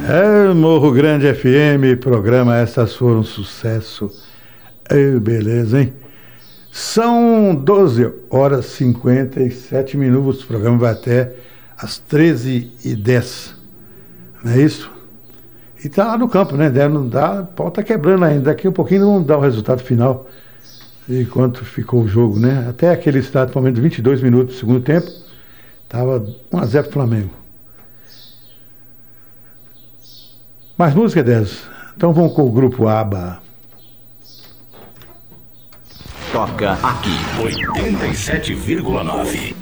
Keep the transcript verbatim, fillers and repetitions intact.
É, Morro Grande F M, programa Essas Foram Sucesso. É, beleza, hein? São doze horas e cinquenta e sete minutos, o programa vai até às treze e dez, não é isso? E tá lá no campo, né? Não dá, o pau tá quebrando ainda, daqui a um pouquinho não dá o resultado final de quanto ficou o jogo, né? Até aquele exato momento, vinte e dois minutos do segundo tempo, tava um a zero pro Flamengo. Mais música, dez. Então vamos com o grupo ABBA. Toca aqui oitenta e sete vírgula nove.